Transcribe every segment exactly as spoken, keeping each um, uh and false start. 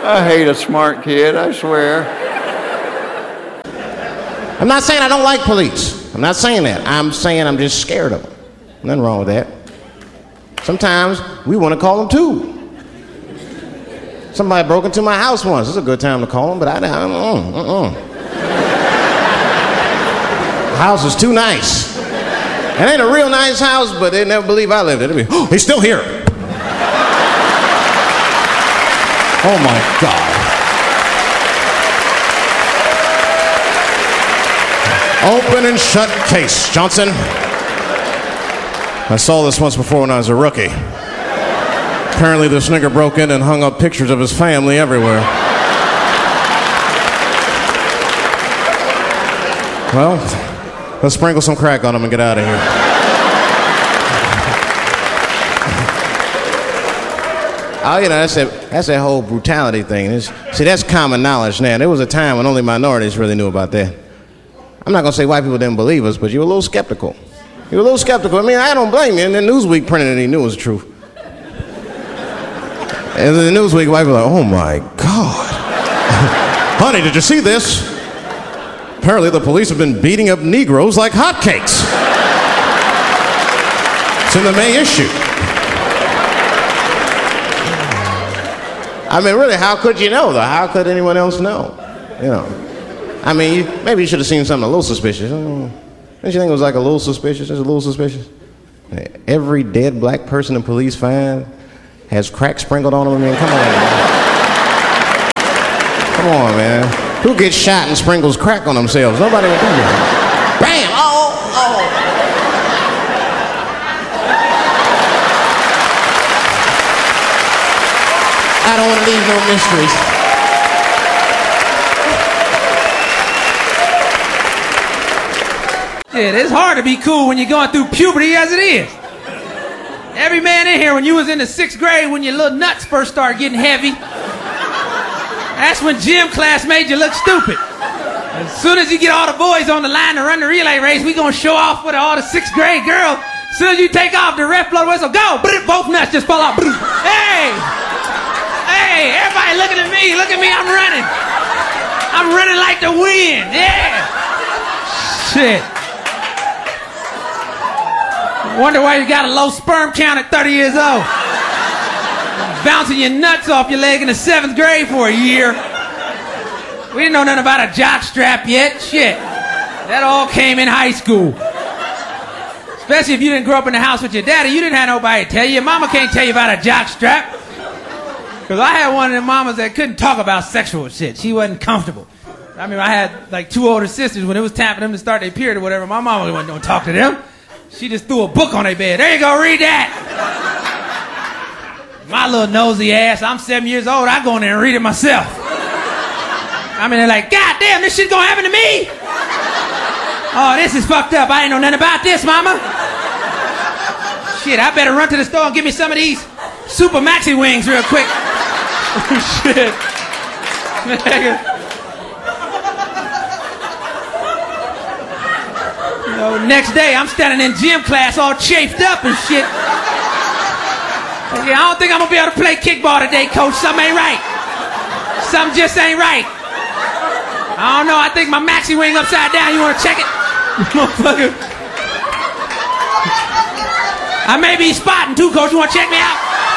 I hate a smart kid, I swear. I'm not saying I don't like police. I'm not saying that. I'm saying I'm just scared of them. Nothing wrong with that. Sometimes we want to call them too. Somebody broke into my house once. It's a good time to call them, but I don't. Uh, uh, uh. The house is too nice. It ain't a real nice house, but they never believe I lived it. Be, oh, he's still here. Oh my God. Open and shut case, Johnson. I saw this once before when I was a rookie. Apparently this nigger broke in and hung up pictures of his family everywhere. Well, let's sprinkle some crack on him and get out of here. Oh, you know, that's that, that's that whole brutality thing. It's, see, that's common knowledge now. There was a time when only minorities really knew about that. I'm not going to say white people didn't believe us, but you were a little skeptical. You were a little skeptical. I mean, I don't blame you. And then Newsweek printed it, he knew it was the truth. And then the Newsweek white people were like, oh my God. Honey, did you see this? Apparently the police have been beating up Negroes like hotcakes. It's in the May issue. I mean, really, how could you know, though? How could anyone else know? You know. I mean, you, maybe you should have seen something a little suspicious. Don't you think it was like a little suspicious? Just a little suspicious? Every dead black person the police find has crack sprinkled on them. I mean, come on, man. Come on, man. Who gets shot and sprinkles crack on themselves? Nobody would do that. Bam! Oh, oh. I don't want to leave no mysteries. Shit, it's hard to be cool when you're going through puberty as it is. Every man in here, when you was in the sixth grade, when your little nuts first started getting heavy, that's when gym class made you look stupid. As soon as you get all the boys on the line to run the relay race, we gonna show off with all the sixth grade girls. As soon as you take off, the ref blow the whistle, go! Both nuts just fall off. Hey! Hey, everybody looking at me, look at me, I'm running. I'm running like the wind, yeah. Shit. Wonder why you got a low sperm count at thirty years old. Bouncing your nuts off your leg in the seventh grade for a year. We didn't know nothing about a jock strap yet, shit. That all came in high school. Especially if you didn't grow up in the house with your daddy, you didn't have nobody to tell you. Your mama can't tell you about a jock strap. Because I had one of them mamas that couldn't talk about sexual shit. She wasn't comfortable. I mean, I had like two older sisters. When it was time for them to start their period or whatever, my mama wasn't going to talk to them. She just threw a book on their bed. There you go, read that. My little nosy ass, I'm seven years old, I go in there and read it myself. I mean, they're like, God damn, this shit gonna happen to me? Oh, this is fucked up. I ain't know nothing about this, mama. Shit, I better run to the store and get me some of these Super Maxi Wings real quick. Shit. You know, next day, I'm standing in gym class all chafed up and shit. Okay, I don't think I'm gonna be able to play kickball today, coach. Something ain't right. Something just ain't right. I don't know, I think my maxi wing upside down. You wanna check it? Motherfucker. I may be spotting too, coach. You wanna check me out?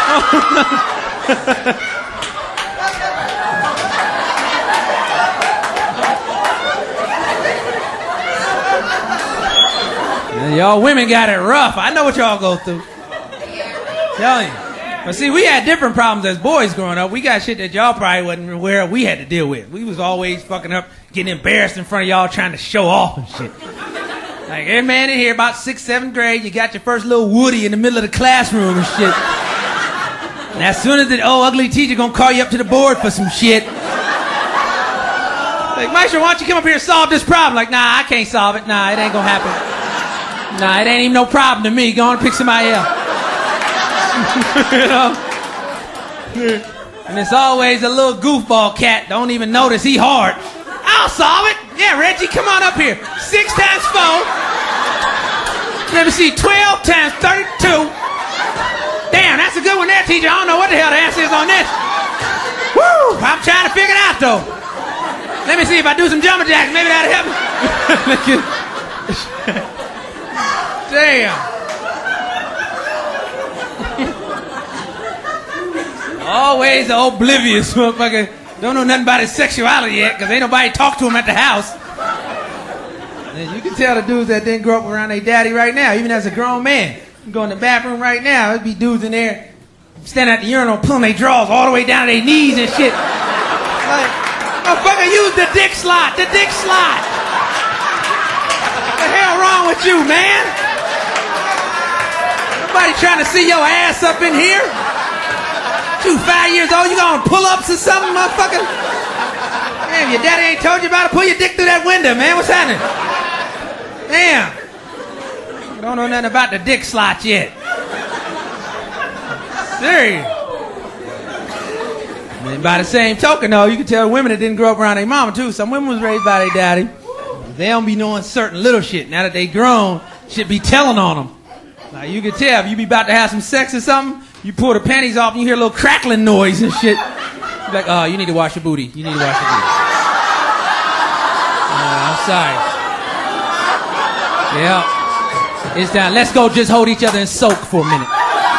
Y'all women got it rough. I know what y'all go through. Telling you. But see, we had different problems as boys growing up. We got shit that y'all probably wasn't aware we had to deal with. We was always fucking up, getting embarrassed in front of y'all, trying to show off and shit. Like, every man in here, about sixth, seventh grade, you got your first little Woody in the middle of the classroom and shit. And as soon as the old ugly teacher gonna call you up to the board for some shit. Like, Maestro, why don't you come up here and solve this problem? Like, nah, I can't solve it. Nah, it ain't gonna happen. Nah, it ain't even no problem to me. Go on and pick somebody else. You know? And it's always a little goofball cat. Don't even notice he hard. I'll solve it. Yeah, Reggie, come on up here. Six times four. Let me see, twelve times thirty-two. Damn, that's a good one there, teacher. I don't know what the hell the answer is on this. Woo! I'm trying to figure it out, though. Let me see if I do some jumping jacks. Maybe that'll help me. Damn. Always the oblivious motherfucker. Don't know nothing about his sexuality yet, because ain't nobody talk to him at the house. And you can tell the dudes that didn't grow up around their daddy right now, even as a grown man. You go in the bathroom right now, there'd be dudes in there standing at the urinal pulling their drawers all the way down to their knees and shit. Like, motherfucker, use the dick slot, the dick slot. What the hell wrong with you, man? Nobody trying to see your ass up in here. You five years old, you going pull-ups or something, motherfucker? Damn, your daddy ain't told you about to pull your dick through that window, man. What's happening? Damn. You don't know nothing about the dick slot yet. Serious. And by the same token, though, you can tell women that didn't grow up around their mama, too. Some women was raised by their daddy. They don't be knowing certain little shit. Now that they grown, shit be telling on them. Like, you can tell if you be about to have some sex or something, you pull the panties off and you hear a little crackling noise and shit. You're like, oh, you need to wash your booty. You need to wash your booty. Uh, I'm sorry. Yeah. It's time. Let's go just hold each other and soak for a minute.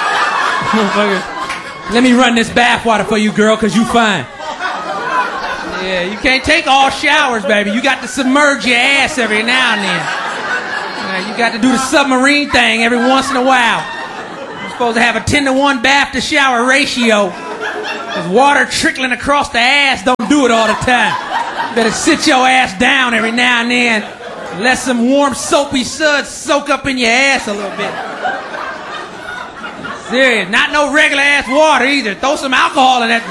Let me run this bath water for you, girl, because you fine. Yeah, you can't take all showers, baby. You got to submerge your ass every now and then. Yeah, you got to do the submarine thing every once in a while. You're supposed to have a ten to one bath to shower ratio. Because water trickling across the ass don't do it all the time. You better sit your ass down every now and then. Let some warm soapy suds soak up in your ass a little bit. Serious. Not no regular ass water either. Throw some alcohol in that